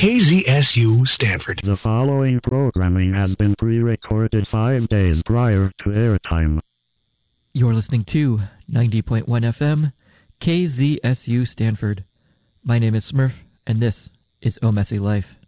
KZSU Stanford. The following programming has been pre-recorded 5 days prior to airtime. You're listening to 90.1 FM, KZSU Stanford. My name is Smurf, and this is Oh Messy Life.